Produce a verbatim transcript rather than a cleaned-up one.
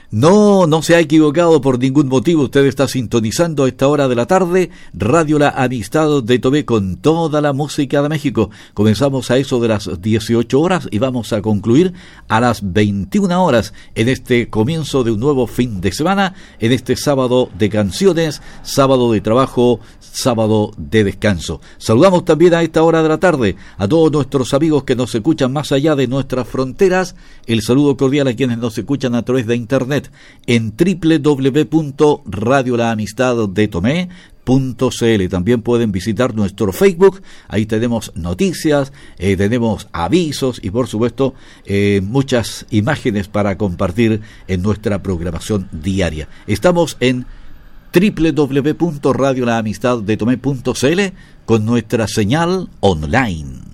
No, no se ha equivocado por ningún motivo. Usted está sintonizando a esta hora de la tarde Radio La Amistad de Tomé con toda la música de México. Comenzamos a eso de las dieciocho horas y vamos a concluir a las veintiuna horas en este comienzo de un nuevo fin de semana, en este sábado de canciones, sábado de trabajo, sábado de descanso. Saludamos también a esta hora de la tarde a todos nuestros amigos que nos escuchan más allá de nuestras fronteras. El saludo cordial a quienes nos escuchan a través de internet en doble u doble u doble u punto radio la amistad de tomé punto c l. También pueden visitar nuestro Facebook, ahí tenemos noticias, eh, tenemos avisos y por supuesto eh, muchas imágenes para compartir en nuestra programación diaria. Estamos en doble u doble u doble u punto radio la amistad de tomé punto c l con nuestra señal online.